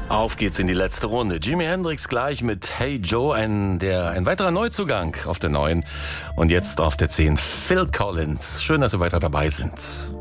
Auf geht's in die letzte Runde. Jimi Hendrix gleich mit Hey Joe, ein weiterer Neuzugang auf der 9. Und jetzt auf der 10 Phil Collins. Schön, dass Sie weiter dabei sind.